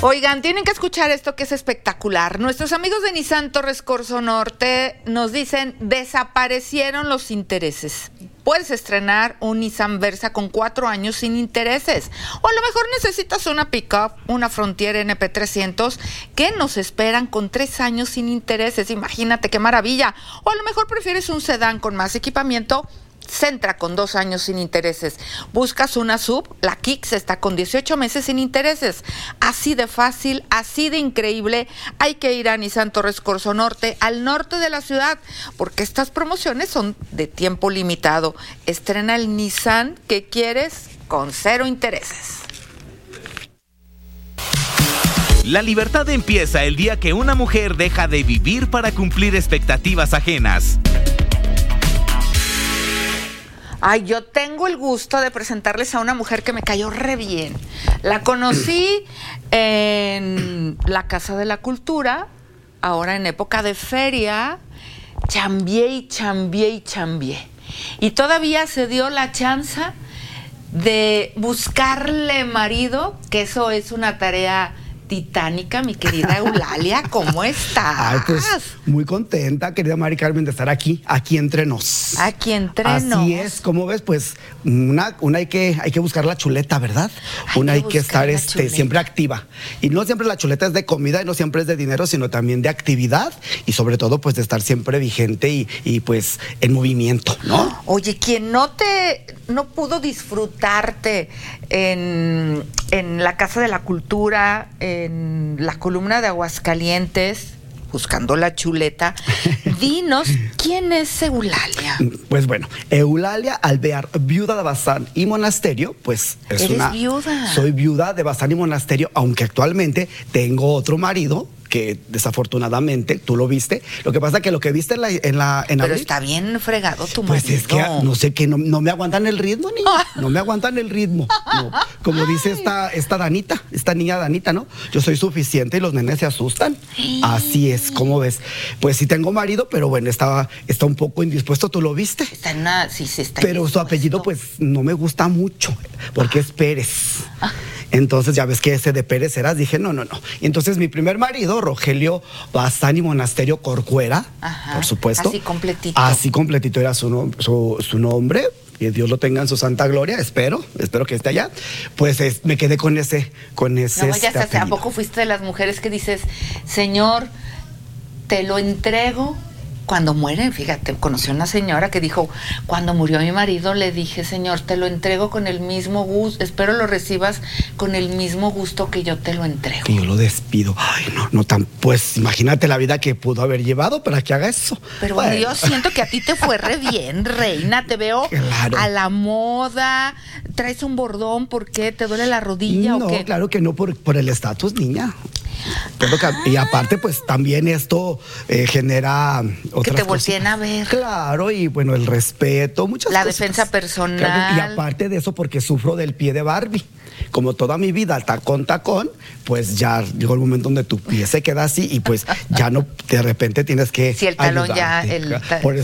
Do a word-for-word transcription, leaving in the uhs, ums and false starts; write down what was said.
Oigan, tienen que escuchar esto que es espectacular. Nuestros amigos de Nissan Torres Corso Norte nos dicen, desaparecieron los intereses. Puedes estrenar un Nissan Versa con cuatro años sin intereses. O a lo mejor necesitas una pick-up, una Frontier N P trescientos, que nos esperan con tres años sin intereses. Imagínate qué maravilla. O a lo mejor prefieres un sedán con más equipamiento, Sentra con dos años sin intereses. Buscas una sub, la Kicks está con dieciocho meses sin intereses. Así de fácil, así de increíble. Hay que ir a Nissan Torres Corso Norte, al norte de la ciudad, porque estas promociones son de tiempo limitado. Estrena el Nissan que quieres con cero intereses. La libertad empieza el día que una mujer deja de vivir para cumplir expectativas ajenas. Ay, yo tengo el gusto de presentarles a una mujer que me cayó re bien. La conocí en la Casa de la Cultura, ahora en época de feria. Chambié y chambié y chambié. Y todavía se dio la chance de buscarle marido, que eso es una tarea titánica, mi querida Eulalia. ¿Cómo estás? Ay, pues muy contenta, querida Mari Carmen, de estar aquí, aquí entre nos. Aquí entre nos. Así es, como ves, pues una, una hay que hay que buscar la chuleta, ¿verdad? Hay una que hay que estar buscar la este, chuleta. siempre activa. Y no siempre la chuleta es de comida y no siempre es de dinero, sino también de actividad y sobre todo pues de estar siempre vigente y, y pues en movimiento, ¿no? Oye, quien no te, no pudo disfrutarte en, en la Casa de la Cultura, en la columna de Aguascalientes, buscando la chuleta, dinos, ¿quién es Eulalia? Pues bueno, Eulalia Alvear, viuda de Bazán y Monasterio, pues es ¿Eres una... viuda? Soy viuda de Bazán y Monasterio, aunque actualmente tengo otro marido que desafortunadamente, tú lo viste. Lo que pasa que lo que viste en la... En la en Pero abril, está bien fregado tu pues marido. es que no sé, que no, no me aguantan el ritmo, niña. No me aguantan el ritmo. No. Como dice esta, esta Danita, esta niña Danita, ¿no? Yo soy suficiente y los nenes se asustan. Así es, ¿cómo ves? Pues sí tengo marido, pero bueno, estaba, está un poco indispuesto, ¿tú lo viste? Está en una, sí, sí, está Pero su apellido, pues, no me gusta mucho, porque es Pérez. Entonces, ya ves que ese de Pérez eras, dije, no, no, no. Y entonces, mi primer marido, Rogelio Bazán y Monasterio Corcuera, Ajá, por supuesto. así completito. Así completito era su, nom- su, su nombre. Que Dios lo tenga en su santa gloria, espero, espero que esté allá. Pues es, me quedé con ese, con ese. No, ya este está, ¿a apellido. poco fuiste de las mujeres que dices, Señor, te lo entrego cuando muere? Fíjate, conocí a una señora que dijo, cuando murió mi marido le dije, Señor, te lo entrego con el mismo gusto, espero lo recibas con el mismo gusto que yo te lo entrego. Que yo lo despido. Ay, no, no tan, pues imagínate la vida que pudo haber llevado para que haga eso. Pero Bueno. yo siento que a ti te fue re bien, reina, te veo Claro. a la moda, traes un bordón, ¿por qué? ¿Te duele la rodilla No, o qué? claro que no, por, por el estatus, niña. Pero que- y aparte, pues también esto eh, genera otras te cosas. volteen a ver. Claro, y bueno, el respeto, muchas La cosas. defensa personal. Claro, y aparte de eso, porque sufro del pie de Barbie. Como toda mi vida, tacón, tacón, pues ya llegó el momento donde tu pie se queda así y pues ya no, de repente tienes que Si el talón ya, ayudarte. el ta- Por eso